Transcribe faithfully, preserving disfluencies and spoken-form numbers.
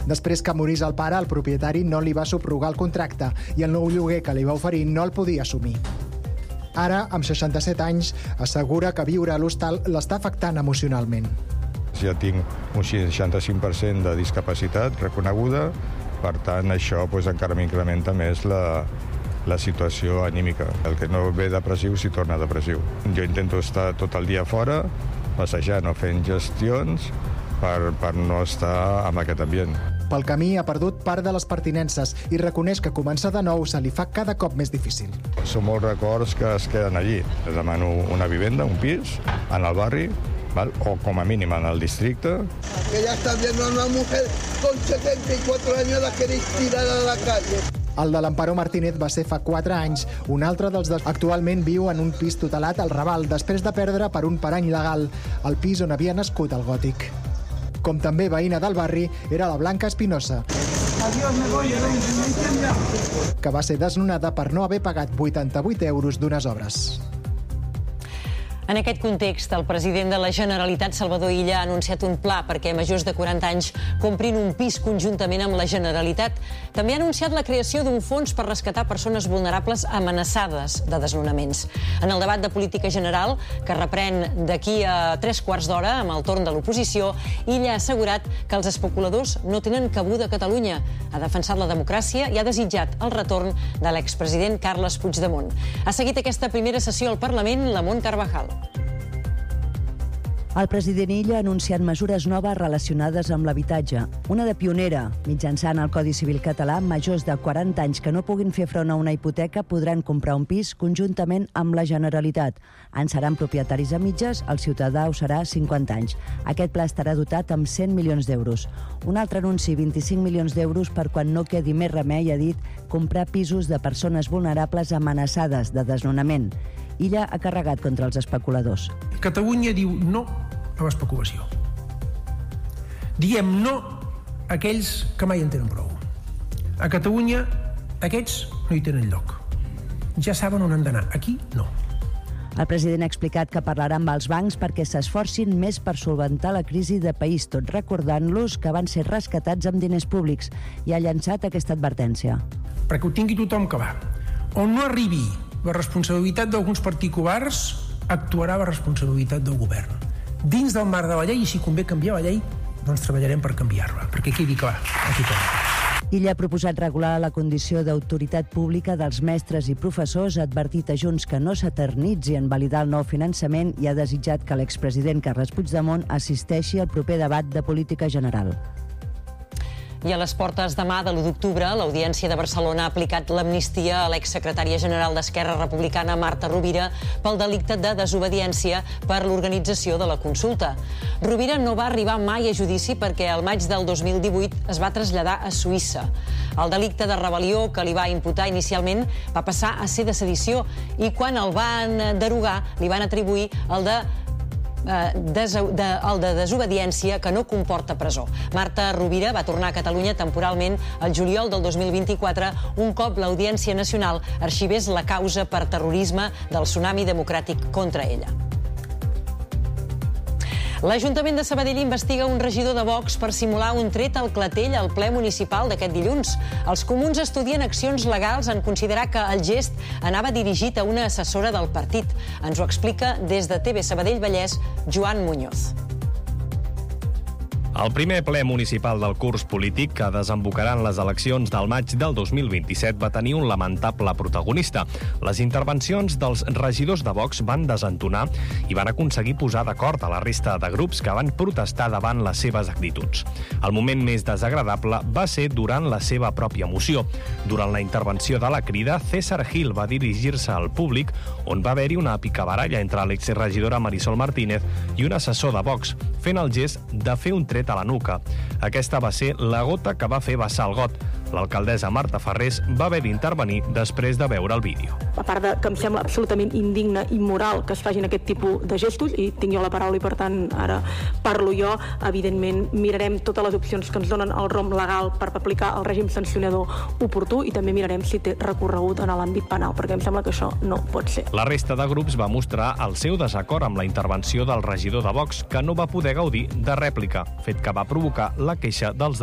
Després que morís el pare, el propietari no li va subrogar el contracte i el nou lloguer que li va oferir no el podia assumir. Ara, amb seixanta-set anys, assegura que viure a l'hostal l'està afectant emocionalment. Ja tinc un seixanta-cinc per cent de discapacitat reconeguda, per tant, això doncs, encara m'incrementa més la, la situació anímica. El que no ve depressiu s'hi torna depressiu. Jo intento estar tot el dia fora, passejant o fent gestions, per, per no estar en aquest ambient. Pel camí ha perdut part de les pertinences i reconeix que començar de nou se li fa cada cop més difícil. Són molts records que es queden allí. Demano una vivenda, un pis, en el barri, ¿vale? O com a mínim en el districte. Que ya está viendo a una mujer con setenta y cuatro años la queréis tirar a la calle. El de l'Amparo Martínez va ser fa quatre anys. Un altre dels dos actualment viu en un pis tutelat al Raval, després de perdre per un parany legal el pis on havia nascut el gòtic. Com també veïna del barri, era la Blanca Espinosa, que va ser desnonada per no haver pagat vuitanta-vuit euros d'unes obres. En aquest context, el president de la Generalitat, Salvador Illa, ha anunciat un pla perquè majors de quaranta anys comprin un pis conjuntament amb la Generalitat. També ha anunciat la creació d'un fons per rescatar persones vulnerables amenaçades de desnonaments. En el debat de política general, que reprèn d'aquí a tres quarts d'hora amb el torn de l'oposició, Illa ha assegurat que els especuladors no tenen cabuda a Catalunya. Ha defensat la democràcia i ha desitjat el retorn de l'expresident Carles Puigdemont. Ha seguit aquesta primera sessió al Parlament Lamont Carvajal. El president Illa ha anunciat mesures noves relacionades amb l'habitatge. Una de pionera. Mitjançant el Codi Civil català, majors de quaranta anys que no puguin fer front a una hipoteca podran comprar un pis conjuntament amb la Generalitat. En seran propietaris a mitges, el ciutadà ho serà cinquanta anys. Aquest pla estarà dotat amb cent milions d'euros. Un altre anunci, vint-i-cinc milions d'euros per quan no quedi més remei, ha dit, comprar pisos de persones vulnerables amenaçades de desnonament. Illa ha carregat contra els especuladors. Catalunya diu no a l'especulació. Diem no a aquells que mai en tenen prou. A Catalunya aquests no hi tenen lloc. Ja saben on han d'anar. Aquí no. El president ha explicat que parlarà amb els bancs perquè s'esforcin més per solventar la crisi de país, tot recordant-los que van ser rescatats amb diners públics, i ha llançat aquesta advertència. Perquè ho tingui tothom que va. On no arribi la responsabilitat d'alguns particulars, actuarà la responsabilitat del govern. Dins del marc de la llei, i si convé canviar la llei, doncs treballarem per canviar-la, perquè quedi clar a tothom. Illa ha proposat regular la condició d'autoritat pública dels mestres i professors, ha advertit a Junts que no s'eternitzi en validar el nou finançament i ha desitjat que l'expresident Carles Puigdemont assisteixi al proper debat de política general. I a les portes demà de l'u d'octubre, l'Audiència de Barcelona ha aplicat l'amnistia a l'exsecretària general d'Esquerra Republicana, Marta Rovira, pel delicte de desobediència per l'organització de la consulta. Rovira no va arribar mai a judici perquè al maig del dos mil divuit es va traslladar a Suïssa. El delicte de rebel·lió que li va imputar inicialment va passar a ser de sedició i quan el van derogar li van atribuir el de el de desobediència que no comporta presó. Marta Rovira va tornar a Catalunya temporalment el juliol del dos mil vint-i-quatre, un cop l'Audiència Nacional arxivés la causa per terrorisme del Tsunami Democràtic contra ella. L'Ajuntament de Sabadell investiga un regidor de Vox per simular un tret al clatell al ple municipal d'aquest dilluns. Els comuns estudien accions legals en considerar que el gest anava dirigit a una assessora del partit. Ens ho explica des de T V Sabadell Vallès, Joan Muñoz. El primer ple municipal del curs polític que desembocarà en les eleccions del maig del dos mil vint-i-set va tenir un lamentable protagonista. Les intervencions dels regidors de Vox van desentonar i van aconseguir posar d'acord a la resta de grups que van protestar davant les seves actituds. El moment més desagradable va ser durant la seva pròpia moció. Durant la intervenció de la Crida, César Gil va dirigir-se al públic on va haver-hi una picabaralla entre l'exregidora Marisol Martínez i un assessor de Vox, fent el gest de fer un tret a la nuca. Aquesta va ser la gota que va fer vessar el got. L'alcaldessa Marta Ferrés va haver d'intervenir després de veure el vídeo. A part de que em sembla absolutament indigne i immoral que es facin aquest tipus de gestos, i tinc jo la paraula i per tant ara parlo jo, evidentment mirarem totes les opcions que ens donen el rom legal per aplicar el règim sancionador oportú i també mirarem si té recorregut en l'àmbit penal, perquè em sembla que això no pot ser. La resta de grups va mostrar el seu desacord amb la intervenció del regidor de Vox, que no va poder gaudir de rèplica, fet que va provocar la queixa dels